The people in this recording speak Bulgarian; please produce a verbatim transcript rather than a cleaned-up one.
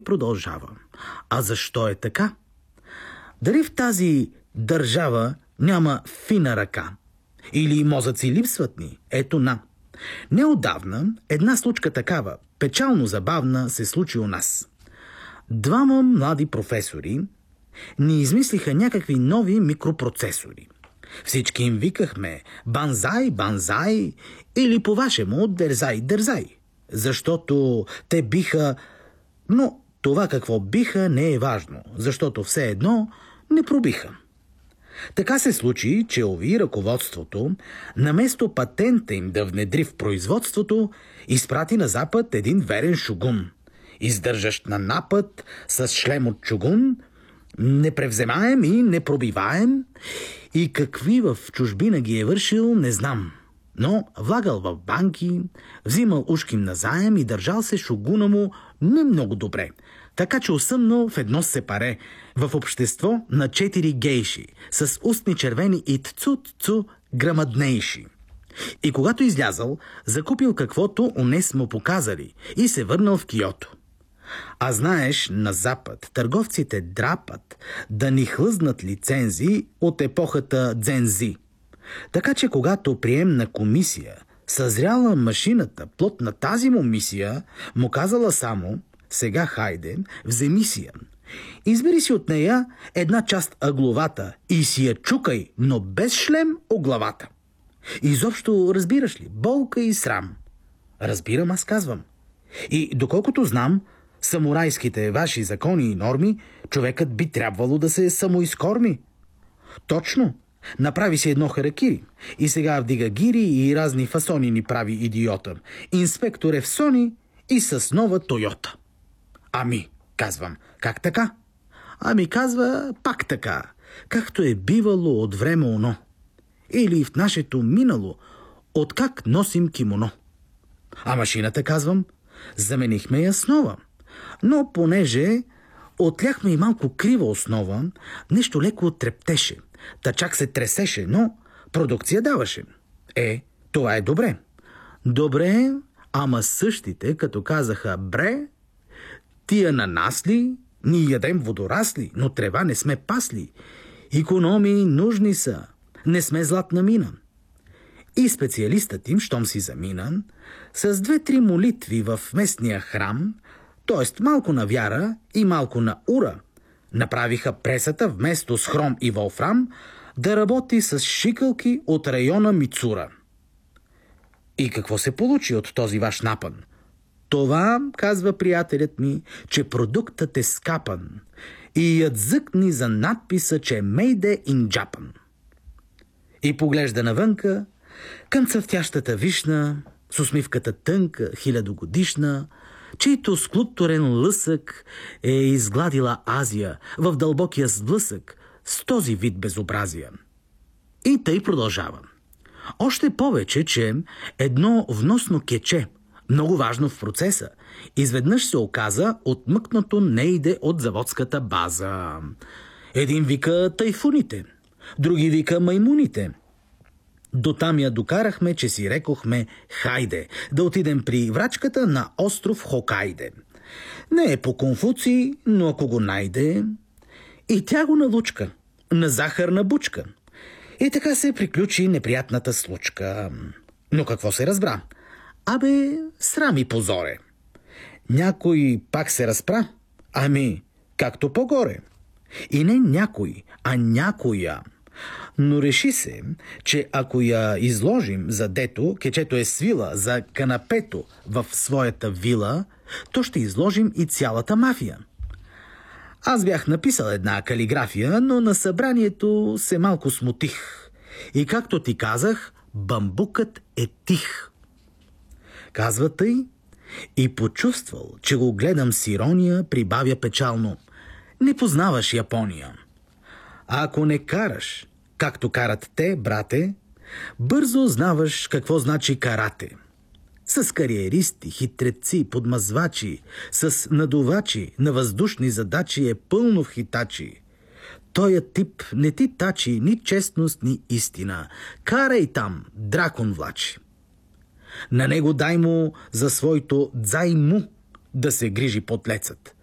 продължава. А защо е така? Дали в тази държава няма фина ръка? Или мозъци липсват ни? Ето на. Неотдавна една случка такава, печално забавна, се случи у нас. Двама млади професори ни измислиха някакви нови микропроцесори. Всички им викахме банзай, банзай или по-вашему дерзай, дерзай, защото те биха, но това какво биха не е важно, защото все едно не пробиха. Така се случи, че ови ръководството, наместо патента им да внедри в производството, изпрати на запад един верен шугун, издържащ на напад с шлем от чугун, непревземаем и непробиваем, и какви в чужбина ги е вършил, не знам. Но влагал в банки, взимал ушким назаем и държал се шугуна му не много добре, така че усъмнал в едно сепаре, в общество на четири гейши, с устни червени и тцу-тцу грамаднейши. И когато излязал, закупил каквото унес му показали и се върнал в Киото. А знаеш, на запад търговците драпат да ни хлъзнат лицензии от епохата Дзензи. Така че когато приемна комисия съзряла машината, плод на тази му мисия, му казала само: сега хайде, вземи си я. Избери си от нея една част ъгловата и си я чукай, но без шлем о главата. Изобщо разбираш ли, болка и срам? Разбирам, аз казвам. И доколкото знам самурайските ваши закони и норми, човекът би трябвало да се самоизкорми. Точно. Направи си едно харакири и сега вдига гири и разни фасони ни прави идиота. Инспектор е в Сони и с нова Тойота. Ами, казвам, как така? Ами казва, пак така, както е бивало от време оно. Или в нашето минало, откак носим кимоно. А машината, казвам, заменихме я с нова. Но понеже отляхме и малко крива основа, нещо леко трептеше, та чак се тресеше, но продукция даваше. Е, това е добре. Добре, ама същите, като казаха бре, тия на нас ли? Ние ядем водорасли, но трева не сме пасли. Икономии нужни са, не сме златна мина. И специалистът им, щом си заминан, с две-три молитви в местния храм, т.е. малко на вяра и малко на ура, направиха пресата вместо с хром и волфрам да работи с шикалки от района Мицура. И какво се получи от този ваш напън? Това, казва приятелят ми, че продуктът е скапан и ядзъкни за надписа, че Made in Japan. И поглежда навънка към цъфтящата вишна, с усмивката тънка, хилядогодишна, чийто скулптурен лъсък е изгладила Азия в дълбокия сблъсък с този вид безобразия. И тъй продължава. Още повече, че едно вносно кече, много важно в процеса, изведнъж се оказа отмъкнато нейде от заводската база. Един вика тайфуните, други вика маймуните. Дотам я докарахме, че си рекохме хайде да отидем при врачката на остров Хокайде. Не е по Конфуций, но ако го найде... И тя го налучка, на захарна бучка. И така се приключи неприятната случка. Но какво се разбра? Абе, срам и позоре. Някой пак се разпра? Ами, както по-горе. И не някой, а някоя. Но реши се, че ако я изложим за дето, кечето е свила за канапето в своята вила, то ще изложим и цялата мафия. Аз бях написал една калиграфия, но на събранието се малко смутих. И както ти казах, бамбукът е тих. Казва тъй и почувствал, че го гледам с ирония, прибавя печално. Не познаваш Япония. А ако не караш, както карат те, брате, бързо знаваш какво значи карате. С кариеристи, хитреци, подмазвачи, с надувачи на въздушни задачи е пълно в хитачи. Тоя тип не ти тачи ни честност, ни истина. Карай там, дракон влачи. На него дай му за своето дзай му да се грижи подлецът.